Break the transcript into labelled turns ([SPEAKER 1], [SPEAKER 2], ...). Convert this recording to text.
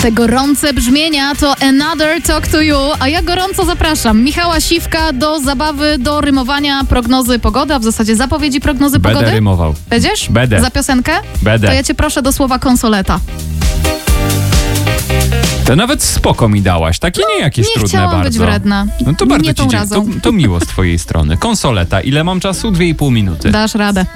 [SPEAKER 1] Te gorące brzmienia to Another Talk to You, a ja gorąco zapraszam Michała Siwka do zabawy, do rymowania prognozy pogody, a w zasadzie zapowiedzi prognozy pogody.
[SPEAKER 2] Będę rymował.
[SPEAKER 1] Będziesz?
[SPEAKER 2] Będę.
[SPEAKER 1] Za piosenkę?
[SPEAKER 2] Będę.
[SPEAKER 1] To ja cię proszę do słowa konsoleta.
[SPEAKER 2] To nawet spoko mi dałaś, takie nie jakieś
[SPEAKER 1] Nie
[SPEAKER 2] trudne
[SPEAKER 1] chciałam
[SPEAKER 2] bardzo.
[SPEAKER 1] być wredna.
[SPEAKER 2] No to bardzo
[SPEAKER 1] Nie
[SPEAKER 2] ci
[SPEAKER 1] tą
[SPEAKER 2] dziękuję.
[SPEAKER 1] razą.
[SPEAKER 2] To miło z twojej strony. Konsoleta, ile mam czasu? 2,5 minuty.
[SPEAKER 1] Dasz radę.